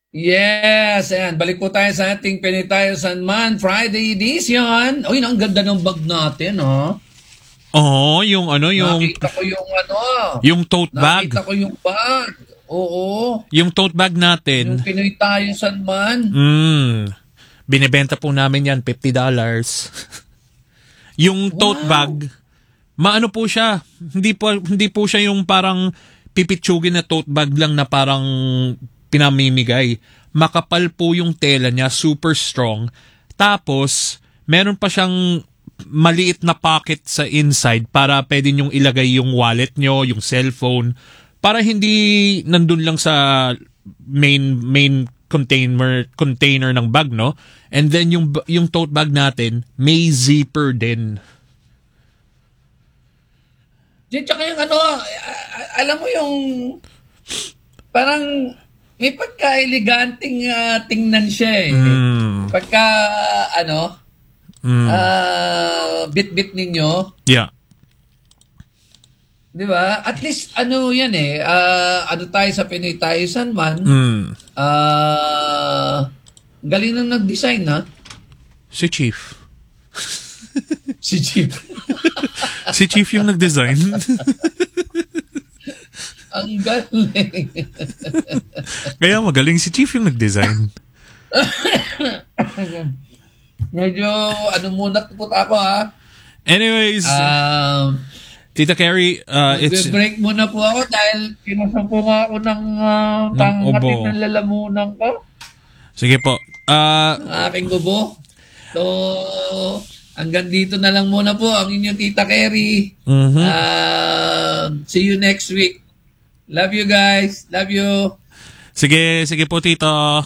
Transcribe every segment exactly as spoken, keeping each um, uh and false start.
Yes, ayan. Balik po tayo sa ating Pinitayo San Man Friday edition. Uy, ang ganda ng bag natin, ha? Oo, yung ano, yung... Nakita ko yung ano. Yung tote bag. Nakita ko yung bag. Oo. Yung tote bag natin. Yung Pinoy Tayo San Man. Mm. Binibenta po namin yan, fifty dollars. Yung tote Wow. bag, maano po siya. Hindi po, hindi po siya yung parang pipitsugin na tote bag lang na parang pinamimigay. Makapal po yung tela niya, super strong. Tapos, meron pa siyang maliit na pocket sa inside para pwede nyong ilagay yung wallet nyo, yung cellphone, para hindi nandun lang sa main main container container ng bag, no? And then yung yung tote bag natin may zipper din. Di, tsaka yung ano, alam mo yung parang may pagka-eleganting uh, tingnan siya eh. Mm. Pagka ano, Mm. uh, bit-bit ninyo. Yeah. Di ba? At least, ano yan eh, uh, ano tayo sa Pinoy Tayo San Man, Mm. uh, galing nang nag-design, ha? Si Chief. Si Chief. Si Chief yung nag-design. Ang galing. Kaya magaling si Chief yung nag-design. Medyo, ano muna po ako, ha? Anyways, Um, Tita Carrie, uh, it's... break muna po ako dahil kinusap po nga ako ng uh, Ng pangatid ubo. ng lalamunan ko. Sige po. Uh, Ang aking gubo. So, hanggang dito na lang muna po ang inyong Tita Carrie. mhm. Uh, see you next week. Love you guys. Love you. Sige, sige po, Tito.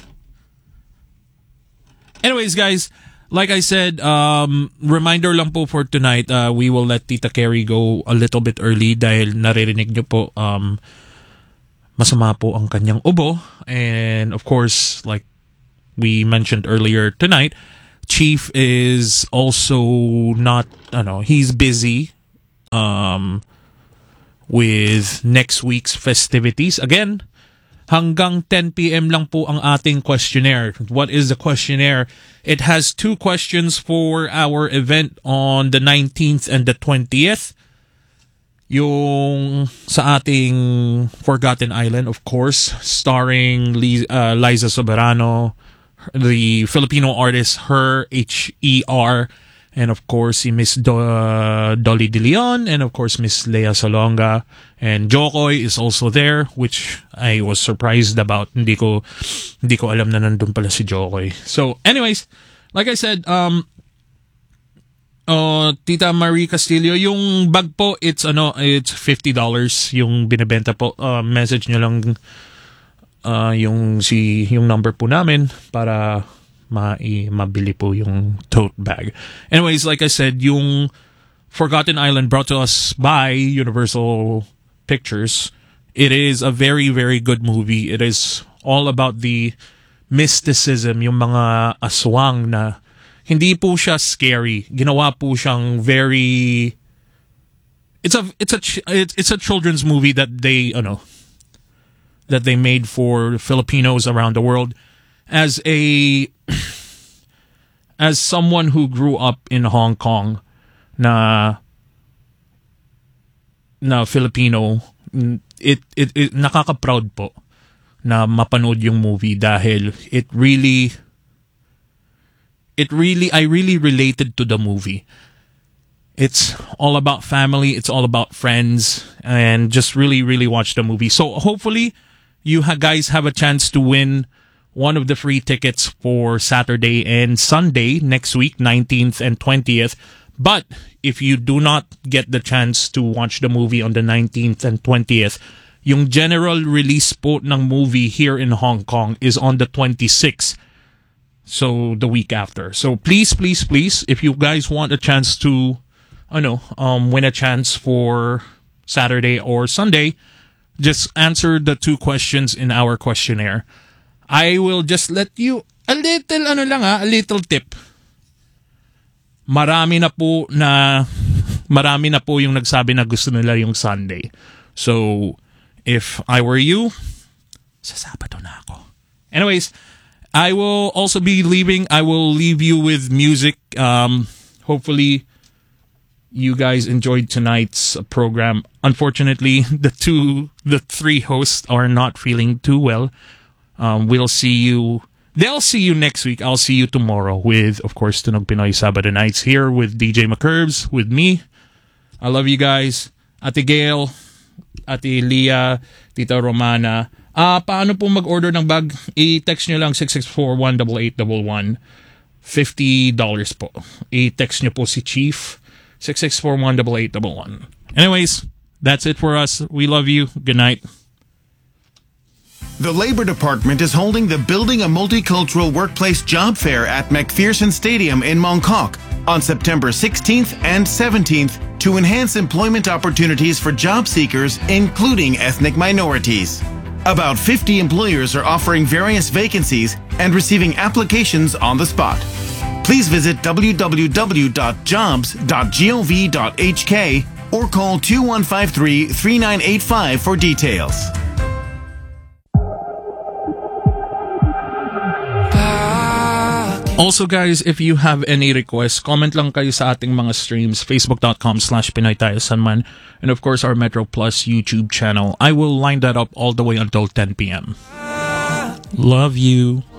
Anyways, guys, like I said, um, reminder lang po for tonight, uh, we will let Tita Carrie go a little bit early dahil naririnig nyo po, um, masama po ang kanyang ubo. And of course, like we mentioned earlier tonight, Chief is also not, ano, he's busy um, with next week's festivities. Again, hanggang ten p.m. lang po ang ating questionnaire. What is the questionnaire? It has two questions for our event on the nineteenth and the twentieth. Yung sa ating Forgotten Island, of course, starring Liz, uh, Liza Soberano, the Filipino artist Her, H E R, and of course si Miss Do- uh, Dolly De Leon, and of course Miss Lea Salonga, and Jokoy is also there, which I was surprised about. Hindi ko hindi ko alam na nandun pala si Jokoy. So anyways, like I said, um uh, Tita Marie Castillo, yung bag po, it's ano, it's fifty dollars yung binebenta po. Uh, message nyo lang uh, yung si yung number po namin para ma mabili po yung tote bag. Anyways, like I said, yung Forgotten Island brought to us by Universal Pictures. It is a very, very good movie. It is all about the mysticism, yung mga aswang na hindi po siya scary. Ginawa po siyang very... It's a it's a it's, it's a children's movie that they, ano, that they made for Filipinos around the world. As a as someone who grew up in Hong Kong na na Filipino, it it, it nakaka-proud po na mapanood yung movie dahil it really it really I really related to the movie. It's all about family, it's all about friends, and just really really watch the movie. So hopefully you ha- guys have a chance to win one of the free tickets for Saturday and Sunday next week, nineteenth and twentieth. But if you do not get the chance to watch the movie on the nineteenth and twentieth, yung general release po ng movie here in Hong Kong is on the twenty-sixth. So the week after. So please, please, please, if you guys want a chance to, I know, um, win a chance for Saturday or Sunday, just answer the two questions in our questionnaire. I will just let you a little, ano lang ha, a little tip. Marami na po na, marami na po yung nagsabi na gusto nila yung Sunday. So, if I were you, sa Sabado na ako. Anyways, I will also be leaving. I will leave you with music. Um, hopefully, you guys enjoyed tonight's program. Unfortunately, the two, the three hosts are not feeling too well. Um, we'll see you. They'll see you next week. I'll see you tomorrow with, of course, Tunog Pinoy Sabado Nights here with D J McCurbs, with me. I love you guys. Ate Gail, Ate Leah, Tita Romana. Ah, uh, paano po mag-order ng bag? I-text nyo lang six six four, one eight eight one one. fifty dollars po. I-text nyo po si Chief. six six four, one eight eight one one. Anyways, that's it for us. We love you. Good night. The Labor Department is holding the Building a Multicultural Workplace Job Fair at McPherson Stadium in Mongkok on September sixteenth and seventeenth to enhance employment opportunities for job seekers, including ethnic minorities. About fifty employers are offering various vacancies and receiving applications on the spot. Please visit w w w dot jobs dot gov dot h k or call two one five three, three nine eight five for details. Also guys, if you have any requests, comment lang kayo sa ating mga streams, facebook.com slash Pinoy Tayo Sanman, and of course our Metro Plus YouTube channel. I will line that up all the way until ten p.m. Love you.